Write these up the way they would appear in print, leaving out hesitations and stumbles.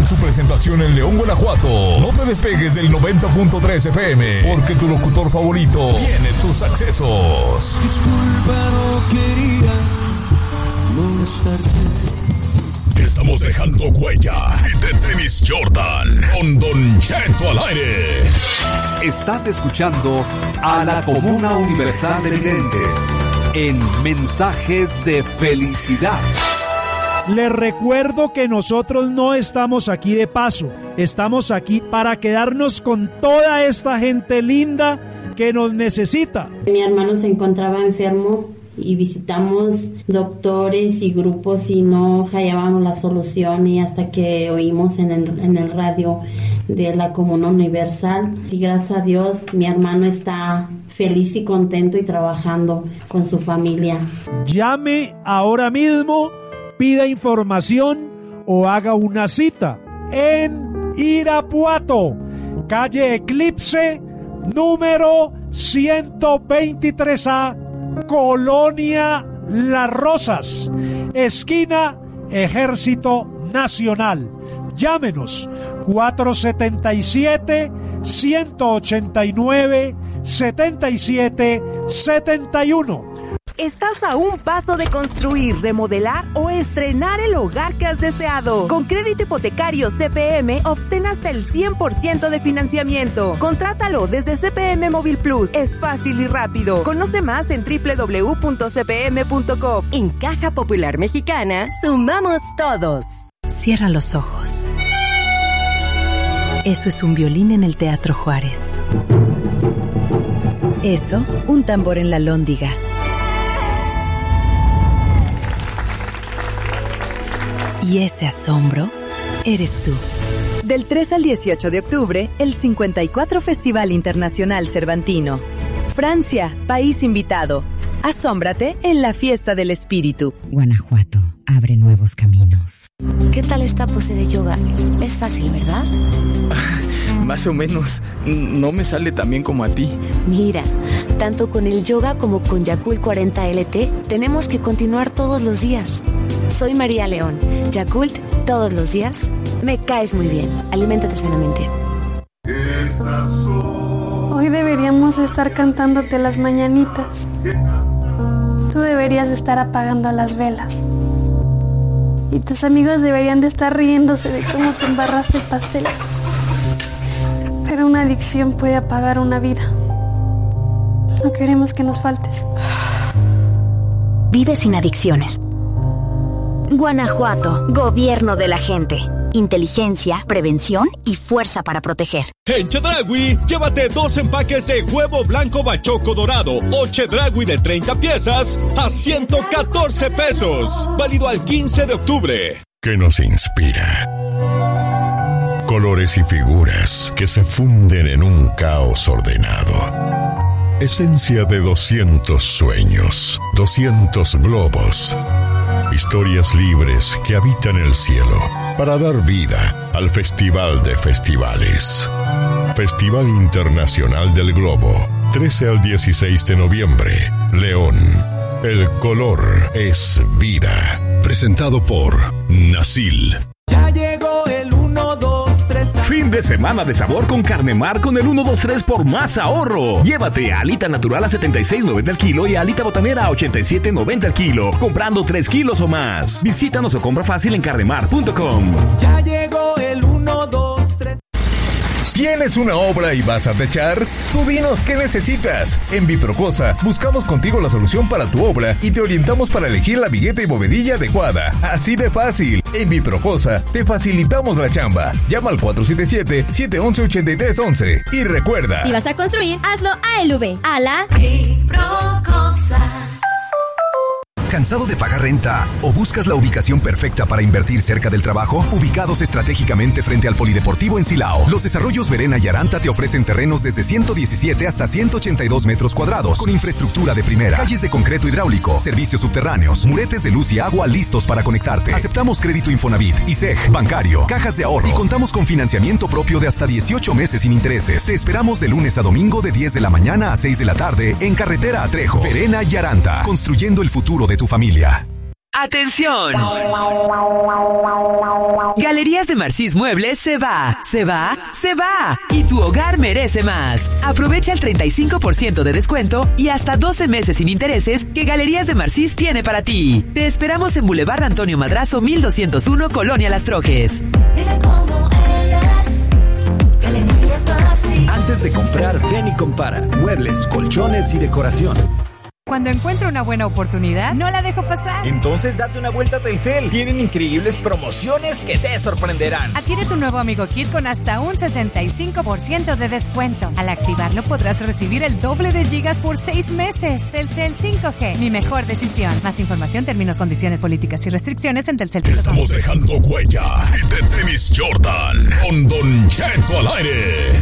su presentación en León, Guanajuato. No te despegues del 90.3 FM, porque tu locutor favorito tiene tus accesos. Disculpa, no quería molestarte. Estamos dejando huella de Tenis Jordan con Don Cheto al aire. Estás escuchando a la Comuna Universal de Videntes en Mensajes de Felicidad. Les recuerdo que nosotros no estamos aquí de paso, estamos aquí para quedarnos con toda esta gente linda que nos necesita. Mi hermano se encontraba enfermo y visitamos doctores y grupos y no hallábamos la solución, y hasta que oímos en el radio de la Comuna Universal, y gracias a Dios mi hermano está feliz y contento y trabajando con su familia. Llame ahora mismo, pida información o haga una cita en Irapuato, calle Eclipse, número 123A, Colonia Las Rosas, esquina Ejército Nacional. Llámenos 477-189-7771. Estás a un paso de construir, remodelar o estrenar el hogar que has deseado. Con crédito hipotecario CPM, obtén hasta el 100% de financiamiento. Contrátalo desde CPM Móvil Plus. Es fácil y rápido. Conoce más en www.cpm.com. En Caja Popular Mexicana, sumamos todos. Cierra los ojos. Eso es un violín en el Teatro Juárez. Eso, un tambor en la Lóndiga. Y ese asombro eres tú. Del 3 al 18 de octubre, el 54 Festival Internacional Cervantino. Francia, país invitado. Asómbrate en la fiesta del espíritu. Guanajuato, abre nuevos caminos. ¿Qué tal esta pose de yoga? Es fácil, ¿verdad? Más o menos. No me sale tan bien como a ti. Mira, tanto con el yoga como con Yakult 40 LT, tenemos que continuar todos los días. Soy María León. Yakult, todos los días. Me caes muy bien. Aliméntate sanamente. Hoy deberíamos estar cantándote las mañanitas. Tú deberías estar apagando las velas. Y tus amigos deberían de estar riéndose de cómo te embarraste el pastel. Pero una adicción puede apagar una vida. No queremos que nos faltes. Vive sin adicciones. Guanajuato, gobierno de la gente. Inteligencia, prevención y fuerza para proteger. En Chedraui, llévate 2 empaques de huevo blanco bachoco dorado o Chedraui de 30 piezas a 114 pesos. Válido al 15 de octubre. ¿Qué nos inspira? Colores y figuras que se funden en un caos ordenado. Esencia de 200 sueños, 200 globos. Historias libres que habitan el cielo para dar vida al Festival de Festivales. Festival Internacional del Globo, 13 al 16 de noviembre, León. El color es vida. Presentado por Nasil. Ya llegó el 1, 2, 3. Fin de semana de sabor con Carne Mar con el 1, 2, 3 por más ahorro. Llévate alita natural a 76.90 al kilo y alita botanera a 87.90 al kilo. Comprando 3 kilos o más. Visítanos o compra fácil en carnemar.com. Ya llegó el 1, 2, 3. ¿Tienes una obra y vas a techar? Tú dinos qué necesitas. En Biprocosa buscamos contigo la solución para tu obra y te orientamos para elegir la vigueta y bovedilla adecuada. Así de fácil. En Biprocosa te facilitamos la chamba. Llama al 477-711-8311. Y recuerda, si vas a construir, hazlo ALV. A la Biprocosa. ¿Cansado de pagar renta o buscas la ubicación perfecta para invertir cerca del trabajo? Ubicados estratégicamente frente al Polideportivo en Silao, los desarrollos Verena y Aranta te ofrecen terrenos desde 117 hasta 182 metros cuadrados, con infraestructura de primera, calles de concreto hidráulico, servicios subterráneos, muretes de luz y agua listos para conectarte. Aceptamos crédito Infonavit, ISEG, bancario, cajas de ahorro y contamos con financiamiento propio de hasta 18 meses sin intereses. Te esperamos de lunes a domingo de 10 de la mañana a 6 de la tarde en Carretera a Trejo. Verena y Aranta, construyendo el futuro de tu familia. ¡Atención! Galerías de Marcís Muebles se va, se va, se va. Y tu hogar merece más. Aprovecha el 35% de descuento y hasta 12 meses sin intereses que Galerías de Marcís tiene para ti. Te esperamos en Boulevard Antonio Madrazo 1201, Colonia Las Trojes. Antes de comprar, ven y compara. Muebles, colchones y decoración. Cuando encuentro una buena oportunidad, no la dejo pasar. Entonces date una vuelta a Telcel. Tienen increíbles promociones que te sorprenderán. Adquiere tu nuevo Amigo Kit con hasta un 65% de descuento. Al activarlo podrás recibir el doble de gigas por 6 meses. Telcel 5G, mi mejor decisión. Más información, términos, condiciones, políticas y restricciones en Telcel.com. Estamos dejando huella de Tenis Jordan con Don Cheto al aire.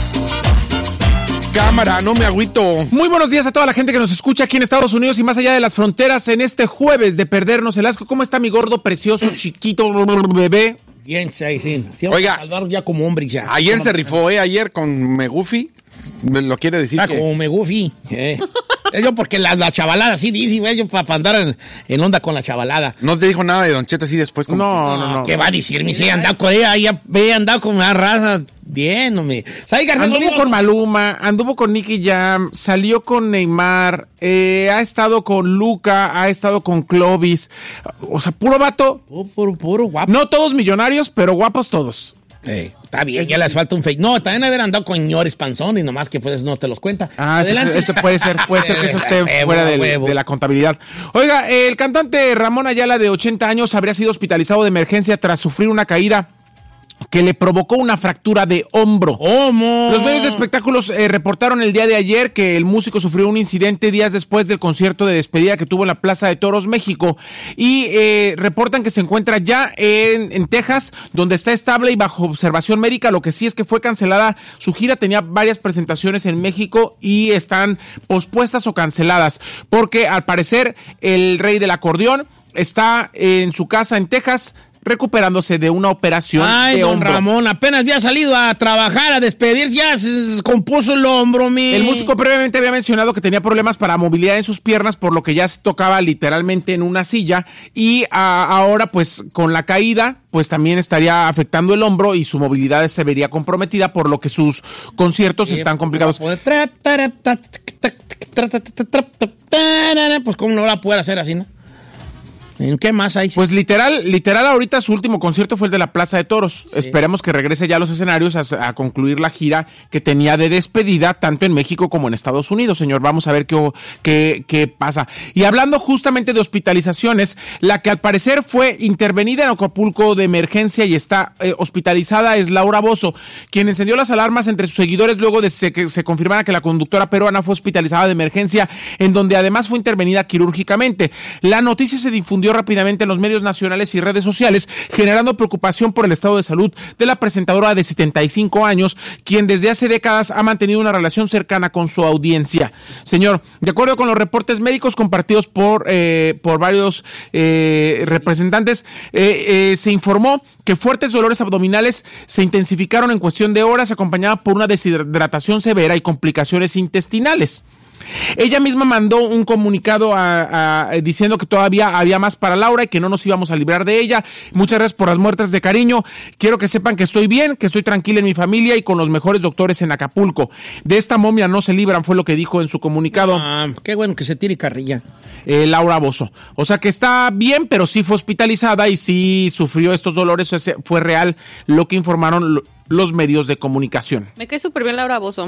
Cámara, no me agüito. Muy buenos días a toda la gente que nos escucha aquí en Estados Unidos y más allá de las fronteras en este jueves de perdernos el asco. ¿Cómo está mi gordo, precioso, chiquito, bebé? Bien, sí. Oiga, ya como hombre ya. Ayer se rifó, ayer con Megufi. ¿Me lo quiere decir? Que... como Megufi. Yo porque la chavalada sí dice, yo para andar en onda con la chavalada. No te dijo nada de Don Cheto así después. Como... No. ¿Qué va a decir? Me andado con ella, había andado con una raza. Bien, hombre. Anduvo con Maluma, anduvo con Nicky Jam, salió con Neymar, ha estado con Luca, ha estado con Clovis. O sea, puro vato. Puro guapo. No todos millonarios, pero guapos todos. Está bien, ya les falta un fake. No, también haber andado con señores panzones, nomás que pues no te los cuenta. Eso puede ser que eso esté fuera de la contabilidad. Oiga, el cantante Ramón Ayala, de 80 años, habría sido hospitalizado de emergencia tras sufrir una caída que le provocó una fractura de hombro. Los medios de espectáculos reportaron el día de ayer que el músico sufrió un incidente días después del concierto de despedida que tuvo en la Plaza de Toros, México, y reportan que se encuentra ya en Texas, donde está estable y bajo observación médica. Lo que sí es que fue cancelada su gira, tenía varias presentaciones en México y están pospuestas o canceladas, porque al parecer el rey del acordeón está en su casa en Texas, recuperándose de una operación de hombro. Don Ramón, apenas había salido a trabajar, a despedir, ya se compuso el hombro, El músico previamente había mencionado que tenía problemas para movilidad en sus piernas, por lo que ya se tocaba literalmente en una silla, y ahora pues con la caída pues también estaría afectando el hombro y su movilidad se vería comprometida, por lo que sus conciertos están complicados. Pues cómo no la puede hacer así, ¿no? ¿En qué más hay? Pues literal, ahorita su último concierto fue el de la Plaza de Toros. Sí. Esperemos que regrese ya a los escenarios a concluir la gira que tenía de despedida, tanto en México como en Estados Unidos, señor. Vamos a ver qué pasa. Y hablando justamente de hospitalizaciones, la que al parecer fue intervenida en Acapulco de emergencia y está hospitalizada es Laura Bozzo, quien encendió las alarmas entre sus seguidores luego de que se confirmara que la conductora peruana fue hospitalizada de emergencia, en donde además fue intervenida quirúrgicamente. La noticia se difundió rápidamente en los medios nacionales y redes sociales, generando preocupación por el estado de salud de la presentadora de 75 años, quien desde hace décadas ha mantenido una relación cercana con su audiencia. Señor, de acuerdo con los reportes médicos compartidos por varios representantes, se informó que fuertes dolores abdominales se intensificaron en cuestión de horas, acompañada por una deshidratación severa y complicaciones intestinales. Ella misma mandó un comunicado diciendo que todavía había más para Laura y que no nos íbamos a librar de ella. Muchas gracias por las muestras de cariño. Quiero que sepan que estoy bien, que estoy tranquila en mi familia y con los mejores doctores en Acapulco. De esta momia no se libran, fue lo que dijo en su comunicado. Qué bueno que se tire carrilla. Laura Bozzo. O sea que está bien, pero sí fue hospitalizada y sí sufrió estos dolores. Fue real lo que informaron los medios de comunicación. Me cae súper bien Laura Bozzo.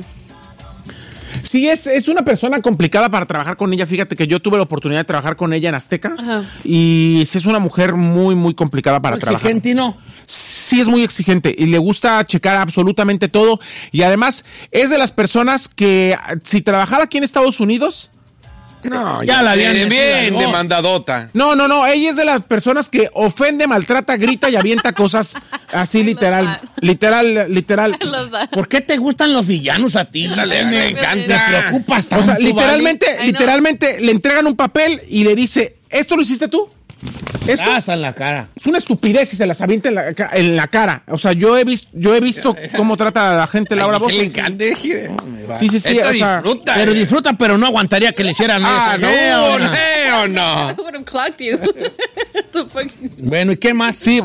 Sí, es una persona complicada para trabajar con ella. Fíjate que yo tuve la oportunidad de trabajar con ella en Azteca. Ajá. Y sí es una mujer muy, muy complicada para trabajar. ¿Exigente, no? Sí, es muy exigente y le gusta checar absolutamente todo. Y además es de las personas que si trabajara aquí en Estados Unidos... No, ya la habían bien demandadota. No, ella es de las personas que ofende, maltrata, grita y avienta cosas así literal. ¿Por qué te gustan los villanos a ti? Me encanta. Te preocupas tanto. O sea, literalmente le entregan un papel y le dice, ¿esto lo hiciste tú? Esto en la cara. Es una estupidez y se las avienta en la cara. O sea, yo he visto cómo trata a la gente Laura Bozzo. Le encanta. Sí. Esto disfruta. Pero disfruta, pero no aguantaría que le hicieran eso. No. Bueno, ¿y qué más? Sí,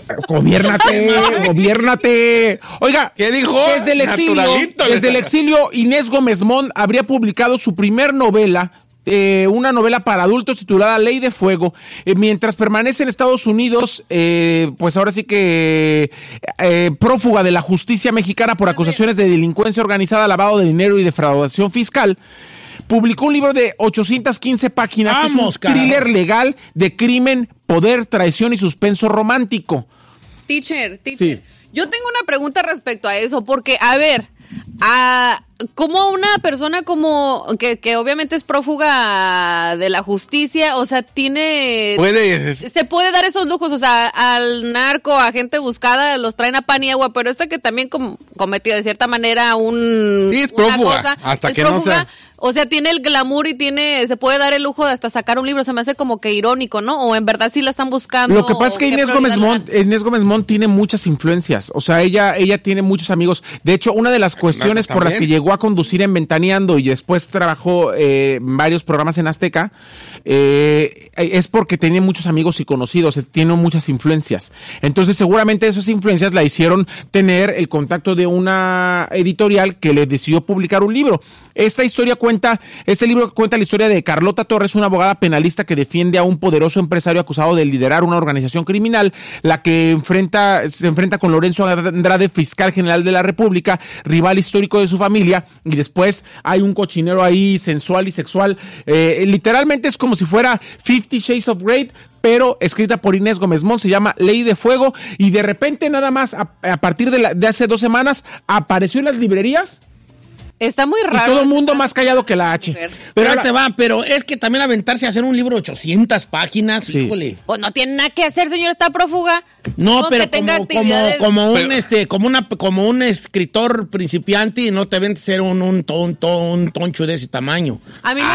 gobiérnate. Oiga, ¿qué dijo? Desde el exilio, Inés Gómez Mont habría publicado su primer novela, una novela para adultos titulada Ley de Fuego. Mientras permanece en Estados Unidos, pues ahora sí que prófuga de la justicia mexicana por acusaciones de delincuencia organizada, lavado de dinero y defraudación fiscal, publicó un libro de 815 páginas, que es un thriller legal de crimen, poder, traición y suspenso romántico. Teacher, sí. Yo tengo una pregunta respecto a eso, porque, a ver, como una persona como que obviamente es prófuga de la justicia, o sea, se puede dar esos lujos, o sea, al narco, a gente buscada, los traen a pan y agua, pero esta que también cometió de cierta manera sí, es prófuga, hasta que prófuga, no sea. O sea, tiene el glamour y se puede dar el lujo de hasta sacar un libro. Se me hace como que irónico, ¿no? O en verdad sí la están buscando. Lo que pasa es que Inés Gómez Mont tiene muchas influencias. O sea, ella tiene muchos amigos. De hecho, una de las cuestiones por las que llegó a conducir en Ventaneando y después trabajó en varios programas en Azteca, es porque tenía muchos amigos y conocidos. Tiene muchas influencias. Entonces, seguramente esas influencias la hicieron tener el contacto de una editorial que le decidió publicar un libro. Este libro cuenta la historia de Carlota Torres, una abogada penalista que defiende a un poderoso empresario acusado de liderar una organización criminal, la que se enfrenta con Lorenzo Andrade, fiscal general de la República, rival histórico de su familia, y después hay un cochinero ahí sensual y sexual. Literalmente es como si fuera 50 Shades of Grey, pero escrita por Inés Gómez Mont. Se llama Ley de Fuego, y de repente nada más a partir de hace 2 semanas apareció en las librerías. Está muy raro. Y todo el mundo más callado que la H. Pero es que también aventarse a hacer un libro de 800 páginas, sí. Híjole. Pues no tiene nada que hacer, señor, está prófuga. No, pero como un escritor principiante, no te ventes a ser un toncho de ese tamaño. A mí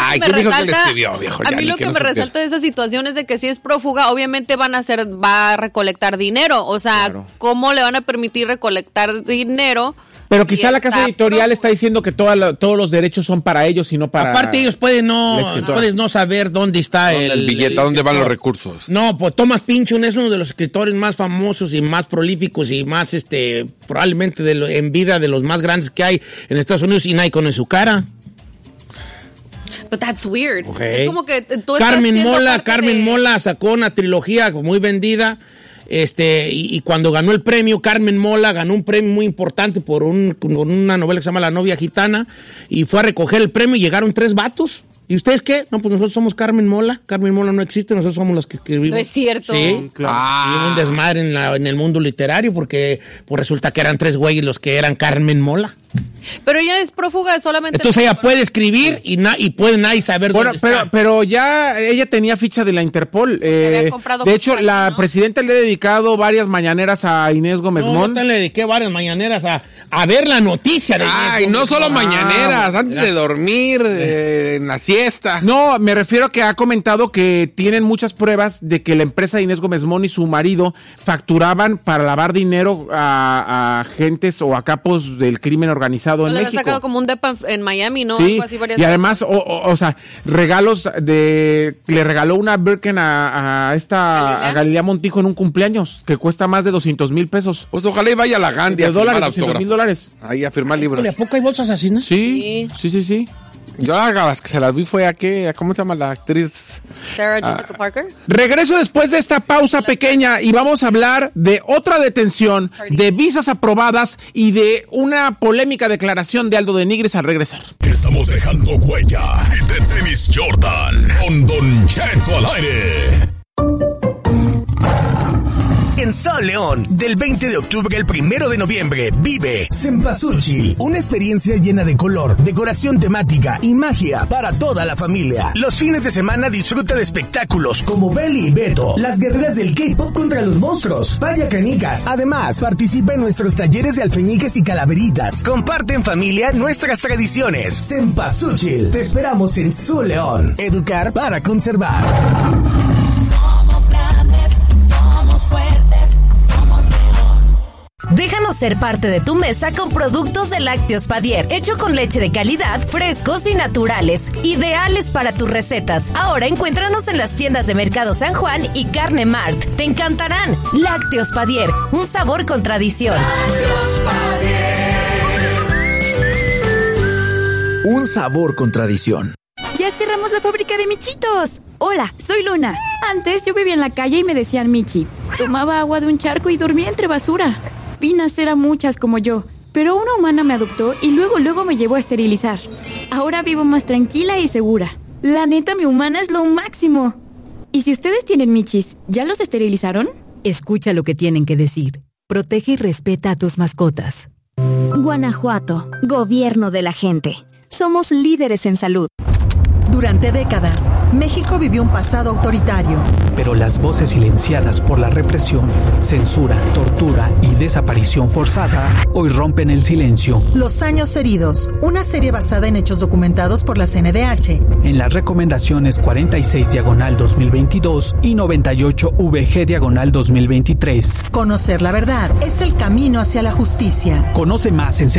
lo que me resalta de esa situación es de que si es prófuga, obviamente va a recolectar dinero. O sea, claro. ¿Cómo le van a permitir recolectar dinero? Pero quizá la casa editorial está diciendo que todos los derechos son para ellos y no para... Aparte ellos puedes no saber dónde está el billete, a dónde van los recursos. No, pues Thomas Pynchon es uno de los escritores más famosos y más prolíficos y más, probablemente en vida de los más grandes que hay en Estados Unidos, y nadie con en su cara. But that's weird. Okay. Es como que tú Carmen Mola sacó una trilogía muy vendida. Y cuando ganó el premio, Carmen Mola ganó un premio muy importante por una novela que se llama La novia gitana, y fue a recoger el premio y llegaron 3 vatos. ¿Y ustedes qué? No, pues nosotros somos Carmen Mola. Carmen Mola no existe, nosotros somos los que escribimos. No es cierto. Sí, claro. Y un desmadre en el mundo literario porque pues resulta que eran 3 güeyes los que eran Carmen Mola. Pero ella es prófuga solamente. Entonces ella puede escribir y puede nadie saber dónde está. Pero ya ella tenía ficha de la Interpol. De hecho, la presidenta le ha dedicado varias mañaneras a Inés Gómez Mont. Yo le dediqué varias mañaneras a ver la noticia de Inés. No solo mañaneras, antes de dormir, en la siesta. No, me refiero a que ha comentado que tienen muchas pruebas de que la empresa de Inés Gómez Mont y su marido facturaban para lavar dinero a agentes o a capos del crimen organizado en México. Le sacado como un depa en Miami, ¿no? Sí, algo así, y además, o sea, regalos le regaló una Birken a Galilea Montijo en un cumpleaños, que cuesta más de 200,000 pesos. Pues ojalá y vaya a la Gandhi a firmar autógrafos. $200,000. Ahí a firmar libros. ¿A poco hay bolsas así, no? Sí. Yo las que se las vi fue ¿cómo se llama la actriz? Sarah Jessica Parker. Regreso después de esta pausa pequeña y vamos a hablar de otra detención, de visas aprobadas y de una polémica declaración de Aldo de Nigris al regresar. Estamos dejando huella de Tenis Jordan con Don Cheto al aire. En Sol León, del 20 de octubre al 1 de noviembre, vive Cempasúchil, una experiencia llena de color, decoración temática y magia para toda la familia. Los fines de semana disfruta de espectáculos como Belly y Beto, las guerreras del K-pop contra los monstruos, Paya Canicas. Además, participa en nuestros talleres de alfeñiques y calaveritas. Comparte en familia nuestras tradiciones. Cempasúchil, te esperamos en Sol León. Educar para conservar. Déjanos ser parte de tu mesa con productos de Lácteos Padier, hecho con leche de calidad, frescos y naturales, ideales para tus recetas. Ahora encuéntranos en las tiendas de Mercado San Juan y Carne Mart. Te encantarán. Lácteos Padier, un sabor con tradición. Lácteos Padier. Un sabor con tradición. Ya cerramos la fábrica de michitos. Hola, soy Luna. Antes yo vivía en la calle y me decían Michi. Tomaba agua de un charco y dormía entre basura. Vi nacer a muchas como yo, pero una humana me adoptó y luego me llevó a esterilizar. Ahora vivo más tranquila y segura. La neta, mi humana es lo máximo. ¿Y si ustedes tienen michis, ya los esterilizaron? Escucha lo que tienen que decir. Protege y respeta a tus mascotas. Guanajuato, gobierno de la gente. Somos líderes en salud. Durante décadas, México vivió un pasado autoritario. Pero las voces silenciadas por la represión, censura, tortura y desaparición forzada hoy rompen el silencio. Los años heridos, una serie basada en hechos documentados por la CNDH. En las recomendaciones 46/2022 y 98VG/2023. Conocer la verdad es el camino hacia la justicia. Conoce más en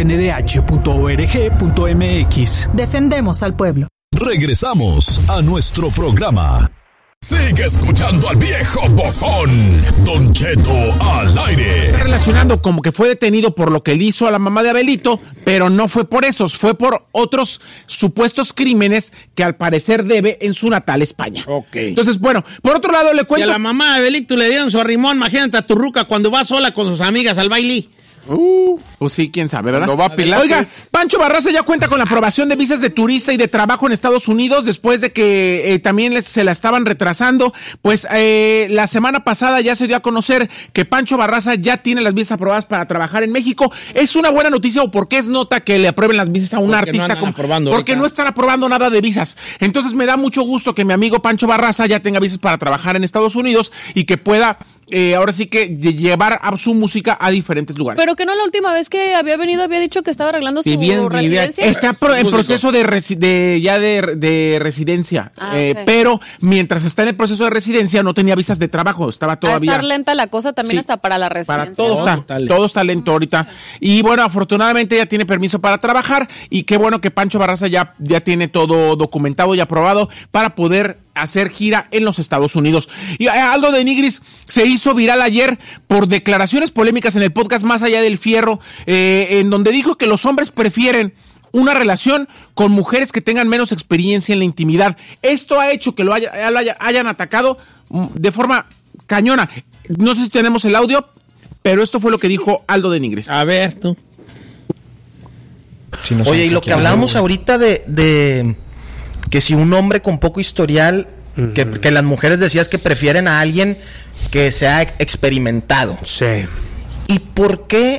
cndh.org.mx. Defendemos al pueblo. Regresamos a nuestro programa. Sigue escuchando al viejo bofón, Don Cheto al aire. Está relacionando como que fue detenido por lo que le hizo a la mamá de Abelito, pero no fue por esos, fue por otros supuestos crímenes que al parecer debe en su natal España. Ok. Entonces, bueno, por otro lado le cuento... Si a la mamá de Abelito le dieron su arrimón, imagínate a tu ruca cuando va sola con sus amigas al baile. Pues sí, quién sabe, ¿verdad? No va a Pilates. Oiga, Pancho Barraza ya cuenta con la aprobación de visas de turista y de trabajo en Estados Unidos después de que también se la estaban retrasando. Pues la semana pasada ya se dio a conocer que Pancho Barraza ya tiene las visas aprobadas para trabajar en México. ¿Es una buena noticia o por qué es nota que le aprueben las visas a un artista? Porque no están aprobando nada de visas. Entonces me da mucho gusto que mi amigo Pancho Barraza ya tenga visas para trabajar en Estados Unidos y que pueda... ahora sí que llevar a su música a diferentes lugares. Pero que no la última vez que había venido había dicho que estaba arreglando su residencia. Está en proceso de residencia. Okay. Pero mientras está en el proceso de residencia no tenía visas de trabajo, estaba todavía... Va a estar lenta la cosa también hasta para la residencia. Para todo está lento ahorita. Y bueno, afortunadamente ya tiene permiso para trabajar y qué bueno que Pancho Barraza ya tiene todo documentado y aprobado para poder hacer gira en los Estados Unidos. Y Aldo de Nigris se hizo viral ayer por declaraciones polémicas en el podcast Más Allá del Fierro, en donde dijo que los hombres prefieren una relación con mujeres que tengan menos experiencia en la intimidad. Esto ha hecho que lo hayan atacado de forma cañona. No sé si tenemos el audio, pero esto fue lo que dijo Aldo de Nigris. A ver, tú. Si no. Oye, y lo que hablábamos ahorita de que si un hombre con poco historial, que las mujeres decías que prefieren a alguien que sea experimentado. Sí. ¿Y por qué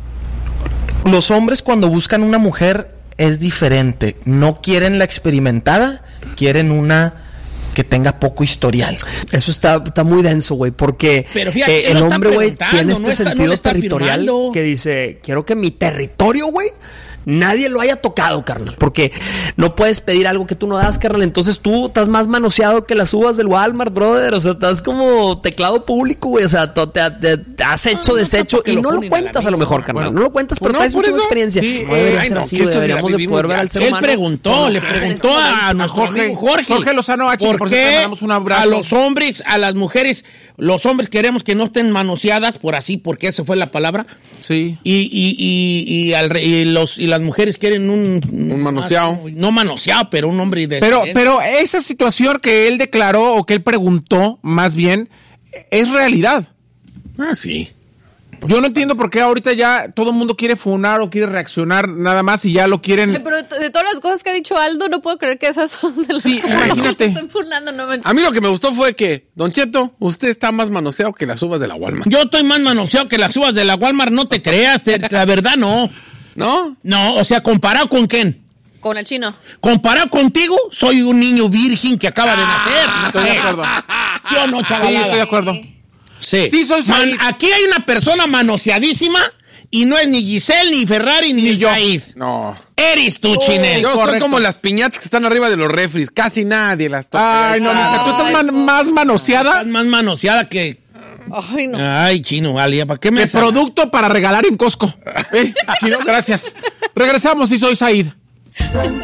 los hombres cuando buscan una mujer es diferente? No quieren la experimentada, quieren una que tenga poco historial. Eso está muy denso, güey, porque fíjate, el hombre, güey, tiene este sentido territorial que dice, quiero que mi territorio, güey, nadie lo haya tocado, carnal, porque no puedes pedir algo que tú no das, carnal. Entonces tú estás más manoseado que las uvas del Walmart, brother. O sea, estás como teclado público, güey. O sea, te has hecho, deshecho y no lo cuentas a lo mejor, carnal. Bueno, no lo cuentas, pero traes mucha experiencia. Sí, no debería ser así, deberíamos de poder ver al ser humano. Él preguntó, le preguntó a nuestro amigo Jorge Lozano H, ¿por qué a los hombres, a las mujeres, los hombres queremos que no estén manoseadas, porque esa fue la palabra? Sí. Y las mujeres quieren un manoseado. No manoseado, pero un hombre de... Pero esa situación que él declaró o que él preguntó, más bien, es realidad. Sí. Yo no entiendo por qué ahorita ya todo el mundo quiere funar o quiere reaccionar nada más y ya lo quieren... Pero de todas las cosas que ha dicho Aldo, no puedo creer que esas son de las... Sí, imagínate. Estoy furnando, no me... A mí lo que me gustó fue que, Don Cheto, usted está más manoseado que las uvas de la Walmart. Yo estoy más manoseado que las uvas de la Walmart, no te creas, la verdad no. ¿No? No, o sea, ¿comparado con quién? Con el chino. Comparado contigo, soy un niño virgen que acaba de nacer. Estoy de acuerdo. Yo no, chaval. Sí, estoy de acuerdo. Sí, soy aquí hay una persona manoseadísima y no es ni Giselle, ni Ferrari, ni yo. No. Eres tú, Chinel. Yo soy como las piñatas que están arriba de los refris. Casi nadie las toca. Ay, no, ¿tú estás más manoseada? Estás más manoseada que... Ay, no. Ay, Chino, vale, ¿para qué me... ¿Qué producto para regalar en Costco? Chino, gracias. Regresamos y soy Said.